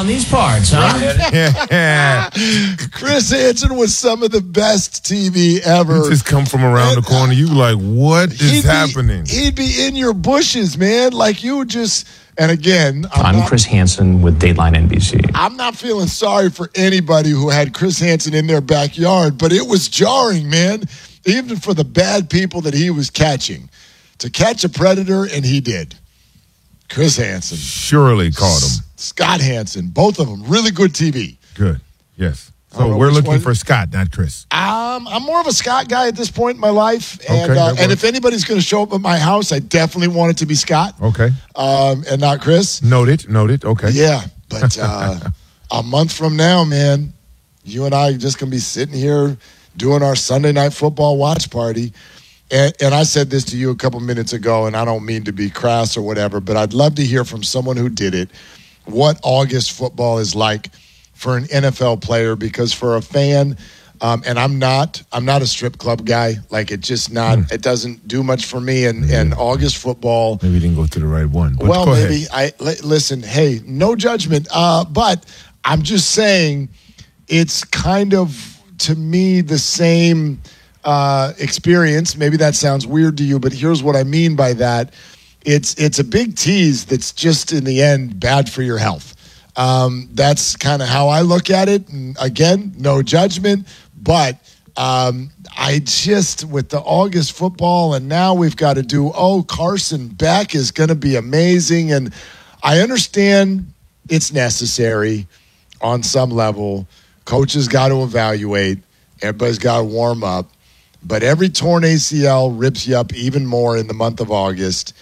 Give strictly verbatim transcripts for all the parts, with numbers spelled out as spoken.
on these parts, huh? Yeah. Chris Hansen was some of the best T V ever. You just come from around and, the corner. You like, what is he'd happening? Be, he'd be in your bushes, man. Like you would just. And again, I'm, I'm not, Chris Hansen with Dateline N B C. I'm not feeling sorry for anybody who had Chris Hansen in their backyard, but it was jarring, man. Even for the bad people that he was catching, to catch a predator, and he did. Chris Hansen surely caught him. Scott Hansen, both of them, really good T V. Good, yes. So we're looking one. for Scott, not Chris. Um, I'm more of a Scott guy at this point in my life, and okay, uh, and if anybody's going to show up at my house, I definitely want it to be Scott. Okay, um, and not Chris. Noted, noted. Okay, yeah, but uh, a month from now, man, you and I are just going to be sitting here doing our Sunday night football watch party. And, and I said this to you a couple minutes ago, and I don't mean to be crass or whatever, but I'd love to hear from someone who did it what August football is like for an N F L player, because for a fan, um, and I'm not, I'm not a strip club guy. Like it just not, mm. it doesn't do much for me. And, and August football. Maybe you didn't go to the right one. But well, maybe ahead. I li- listen. Hey, no judgment. Uh, but I'm just saying, it's kind of to me the same uh, experience. Maybe that sounds weird to you, but here's what I mean by that. It's it's a big tease that's just in the end bad for your health. Um, that's kind of how I look at it. And again, no judgment, but um, I just, with the August football, and now we've got to do, oh, Carson Beck is going to be amazing. And I understand it's necessary on some level. Coaches got to evaluate. Everybody's got to warm up. But every torn A C L rips you up even more in the month of August.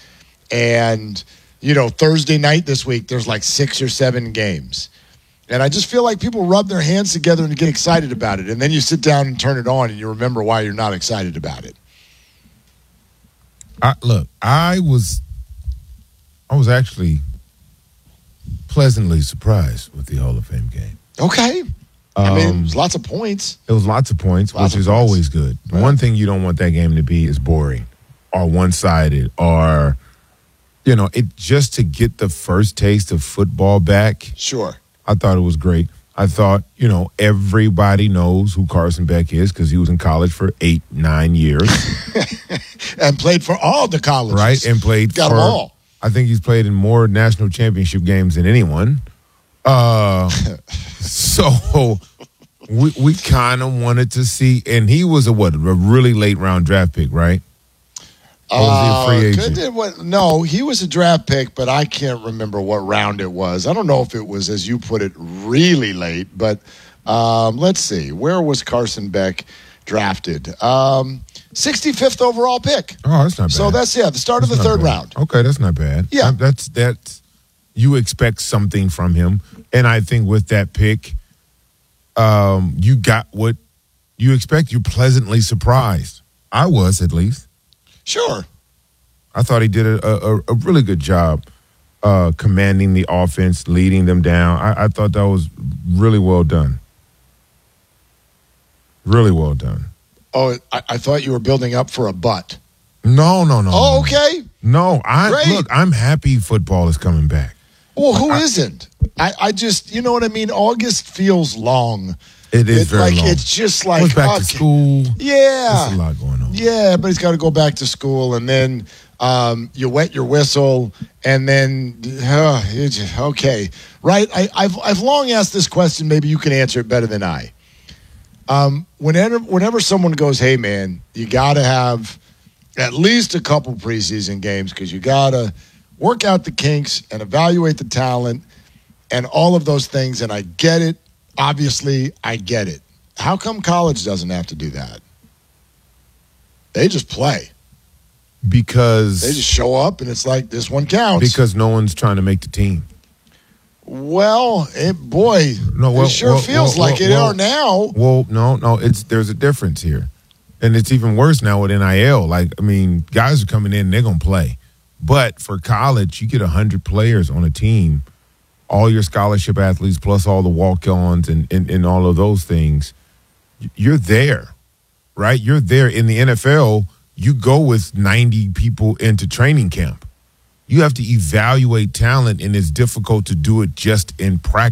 And you know, Thursday night this week, there's like six or seven games. And I just feel like people rub their hands together and get excited about it. And then you sit down and turn it on and you remember why you're not excited about it. I, look, I was I was actually pleasantly surprised with the Hall of Fame game. Okay. Um, I mean, there's lots of points. It was lots of points, Lots which of is points. always good. Right. One thing you don't want that game to be is boring or one-sided or... You know, it just to get the first taste of football back. Sure. I thought it was great. I thought, you know, everybody knows who Carson Beck is because he was in college for eight, nine years. And played for all the colleges. Right, and played Got for, them all. I think he's played in more national championship games than anyone. Uh, so we we kind of wanted to see, and he was a what, a really late round draft pick, right? Or was he a free agent? Uh, what, no, he was a draft pick, but I can't remember what round it was. I don't know if it was, as you put it, really late. But um, let's see. Where was Carson Beck drafted? Um, sixty-fifth overall pick. Oh, that's not bad. So that's, yeah, the start That's of the not third bad. round. Okay, that's not bad. Yeah. That- That's, that's, you expect something from him. And I think with that pick, um, you got what you expect. You're pleasantly surprised. I was, at least. Sure. I thought he did a, a, a really good job uh, commanding the offense, leading them down. I, I thought that was really well done. Really well done. Oh, I, I thought you were building up for a butt. No, no, no. Oh, no. okay. No, I Great. look, I'm happy football is coming back. Well, who isn't? I, I just, you know what I mean? August feels long. It is It- very like, long. It's just like, Goes back okay. to school. Yeah. There's a lot going on. Yeah, but he's got to go back to school, and then um, you wet your whistle, and then uh, you just, okay, right? I, I've I've long asked this question. Maybe you can answer it better than I. Um, whenever whenever someone goes, hey man, you got to have at least a couple preseason games because you got to work out the kinks and evaluate the talent and all of those things. And I get it. Obviously, I get it. How come college doesn't have to do that? They just play. Because They just show up, and it's like, this one counts. because no one's trying to make the team. Well, it, boy, No, well, it sure well, feels well, like well, it well, are now. Well, no, no, it's there's a difference here. And it's even worse now with N I L. Like, I mean, guys are coming in and they're going to play. But for college, you get one hundred players on a team, all your scholarship athletes plus all the walk-ons and, and, and all of those things. You're there, right? You're there. In the N F L, you go with ninety people into training camp. You have to evaluate talent, and it's difficult to do it just in practice.